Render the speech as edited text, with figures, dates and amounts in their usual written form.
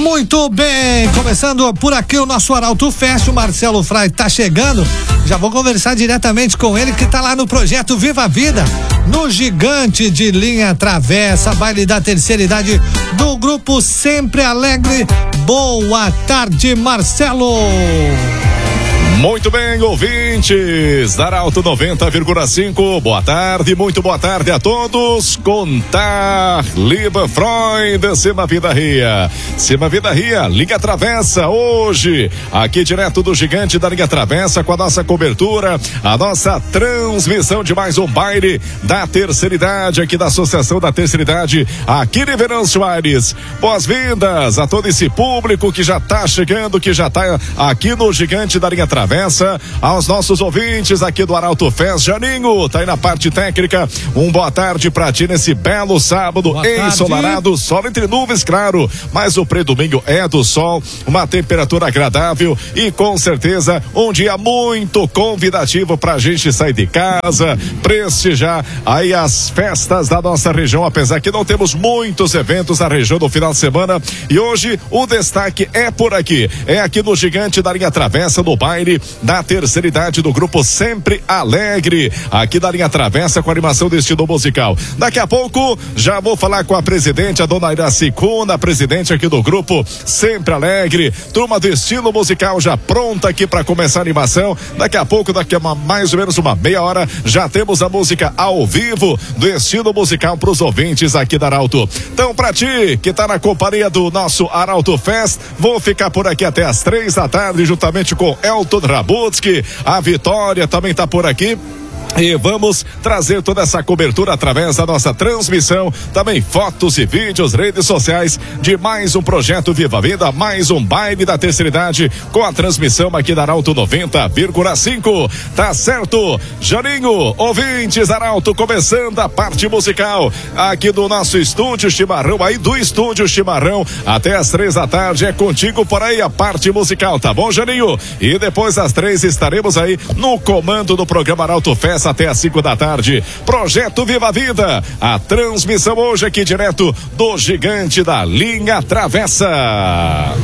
Muito bem, começando por aqui o nosso Arauto Fest, o Marcelo Frei tá chegando, já vou conversar diretamente com ele que tá lá no projeto Viva a Vida, no Gigante de Linha Travessa, baile da terceira idade do grupo Sempre Alegre. Boa tarde, Marcelo. Muito bem, ouvintes da Arauto 90,5, boa tarde, muito boa tarde a todos. Contar, Liba Freud, Cima Vida Ria, Linha Travessa, hoje, aqui direto do Gigante da Linha Travessa, com a nossa cobertura, a nossa transmissão de mais um baile da terceira idade, aqui da Associação da Terceira Idade, aqui de Verão Soares. Boas-vindas a todo esse público que já tá chegando, que já tá aqui no Gigante da Linha Travessa, aos nossos ouvintes aqui do Arauto Fest. Janinho, tá aí na parte técnica, boa tarde pra ti nesse belo sábado ensolarado, sol entre nuvens, claro, mas o predomínio é do sol, uma temperatura agradável e com certeza um dia muito convidativo pra gente sair de casa, prestigiar aí as festas da nossa região, apesar que não temos muitos eventos na região do final de semana, e hoje o destaque é por aqui, é aqui no Gigante da Linha Travessa, no baile da terceira idade do grupo Sempre Alegre, aqui da Linha Travessa, com animação do estilo musical. Daqui a pouco já vou falar com a presidente, a dona Iracicuna, presidente aqui do grupo Sempre Alegre, turma do estilo musical já pronta aqui para começar a animação. Daqui a pouco, daqui a mais ou menos uma meia hora, já temos a música ao vivo do estilo musical para os ouvintes aqui da Arauto. Então, pra ti que tá na companhia do nosso Arauto Fest, vou ficar por aqui até as 3 da tarde, juntamente com Elton Rabutski, a Vitória também tá por aqui. E vamos trazer toda essa cobertura através da nossa transmissão, também fotos e vídeos, redes sociais de mais um projeto Viva a Vida, mais um baile da terceira idade com a transmissão aqui da Arauto 90,5. Tá certo, Janinho, ouvintes Arauto, começando a parte musical aqui do nosso estúdio Chimarrão, aí do estúdio Chimarrão, até as 3 da tarde é contigo por aí a parte musical, tá bom, Janinho? E depois às 3 estaremos aí no comando do programa Arauto Fest até às 5 da tarde. Projeto Viva a Vida, a transmissão hoje aqui direto do Gigante da Linha Travessa.